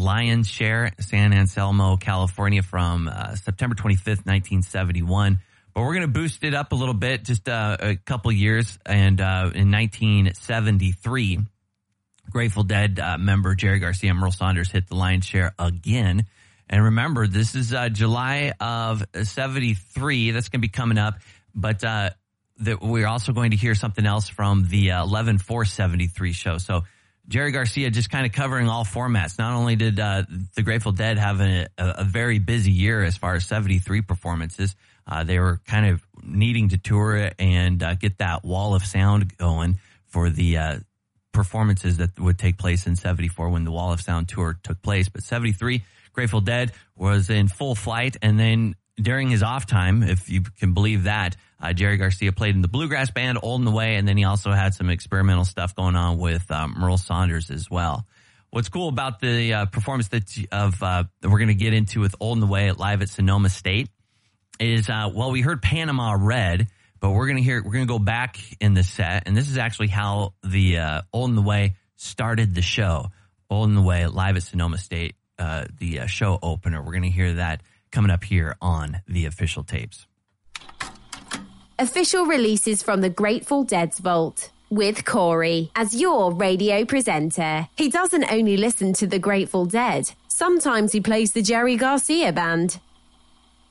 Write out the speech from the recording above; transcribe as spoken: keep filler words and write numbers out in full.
Lion's Share, San Anselmo, California from uh, September twenty-fifth, nineteen seventy-one. But we're going to boost it up a little bit, just uh, a couple years. And uh, in nineteen seventy-three, Grateful Dead uh, member Jerry Garcia and Merle Saunders hit the Lion's Share again. And remember, this is uh, July of seventy-three. That's going to be coming up. But uh, the, we're also going to hear something else from the uh, eleven four seventy-three show. So Jerry Garcia just kind of covering all formats. Not only did uh, the Grateful Dead have a, a very busy year as far as seventy-three performances, uh, they were kind of needing to tour and uh, get that wall of sound going for the uh, performances that would take place in seventy-four when the Wall of Sound tour took place. But seventy-three, Grateful Dead was in full flight, and then during his off time, if you can believe that, uh, Jerry Garcia played in the bluegrass band Old and the Way, and then he also had some experimental stuff going on with um, Merle Saunders as well. What's cool about the uh, performance that of uh, that we're going to get into with Old and the Way at live at Sonoma State is uh, well, we heard Panama Red, but we're going to hear we're going to go back in the set, and this is actually how the uh, Old and the Way started the show. Old and the Way live at Sonoma State. Uh, the uh, show opener. We're going to hear that coming up here on the Official Tapes. Official releases from the Grateful Dead's vault with Corey as your radio presenter. He doesn't only listen to the Grateful Dead. Sometimes he plays the Jerry Garcia Band.